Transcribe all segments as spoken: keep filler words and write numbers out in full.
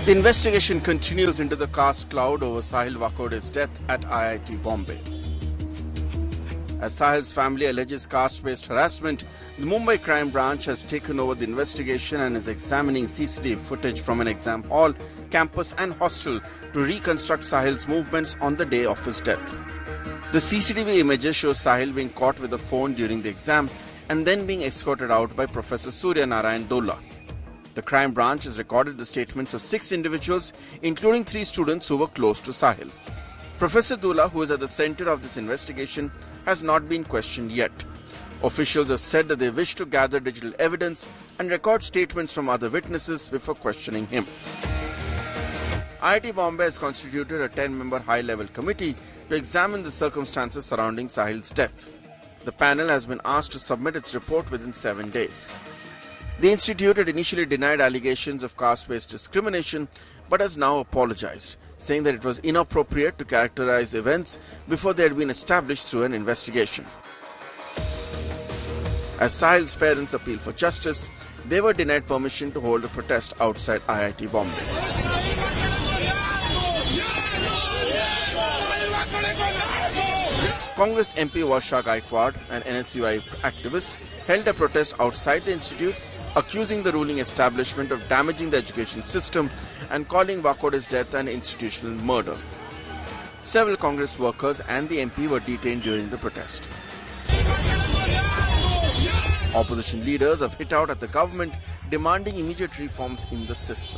The investigation continues into the caste cloud over Sahil Wakode's death at I I T Bombay. As Sahil's family alleges caste-based harassment, the Mumbai Crime Branch has taken over the investigation and is examining C C T V footage from an exam hall, campus and hostel to reconstruct Sahil's movements on the day of his death. The C C T V images show Sahil being caught with a phone during the exam and then being escorted out by Professor Surya Narayan Dolla. The crime branch has recorded the statements of six individuals, including three students who were close to Sahil. Professor Dolla, who is at the center of this investigation, has not been questioned yet. Officials have said that they wish to gather digital evidence and record statements from other witnesses before questioning him. I I T Bombay has constituted a ten-member high-level committee to examine the circumstances surrounding Sahil's death. The panel has been asked to submit its report within seven days. The institute had initially denied allegations of caste-based discrimination but has now apologized, saying that it was inappropriate to characterize events before they had been established through an investigation. As Sahil's parents appealed for justice, they were denied permission to hold a protest outside I I T Bombay. Congress M P Varsha Gaikwad and N S U I activists held a protest outside the institute, accusing the ruling establishment of damaging the education system and calling Wakode's death an institutional murder. Several Congress workers and the M P were detained during the protest. Opposition leaders have hit out at the government, demanding immediate reforms in the system.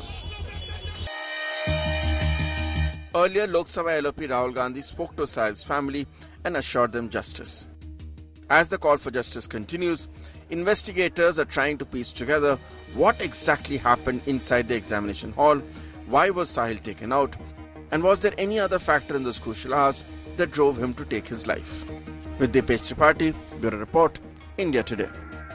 Earlier, Lok Sabha L O P Rahul Gandhi spoke to Sahil's family and assured them justice. As the call for justice continues, investigators are trying to piece together what exactly happened inside the examination hall, why was Sahil taken out, and was there any other factor in those crucial hours that drove him to take his life. With Deepesh Tripathi, Bureau Report, India Today.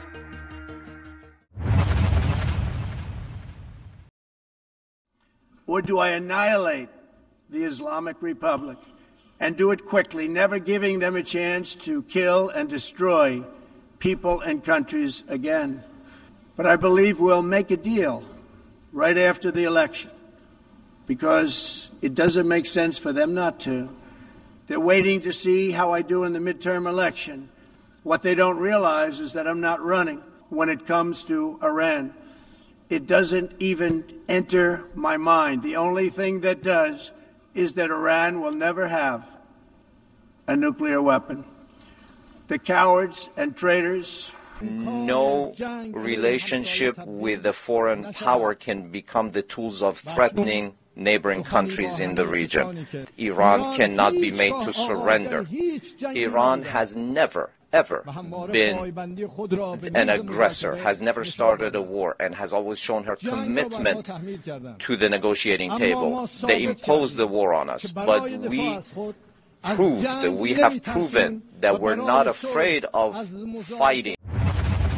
Or do I annihilate the Islamic Republic and do it quickly, never giving them a chance to kill and destroy people and countries again? But I believe we'll make a deal right after the election, because it doesn't make sense for them not to. They're waiting to see how I do in the midterm election. What they don't realize is that I'm not running when it comes to Iran. It doesn't even enter my mind. The only thing that does is that Iran will never have a nuclear weapon. The cowards and traitors. No relationship with a foreign power can become the tools of threatening neighboring countries in the region. Iran cannot be made to surrender. Iran has never, ever been an aggressor, has never started a war, and has always shown her commitment to the negotiating table. They imposed the war on us, but we proved, we have proven that we're not afraid of fighting.